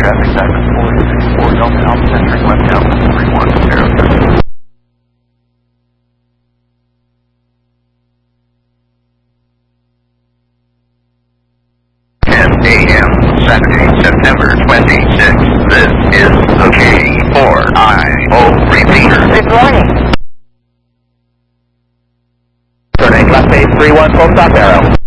traffic diamond 464 Delta Alpha entering left downwind 3100. 10 a.m. Saturday, September 26th. This is the K4IO repeater. Good morning. Turn 8 left base 31 full stop arrow.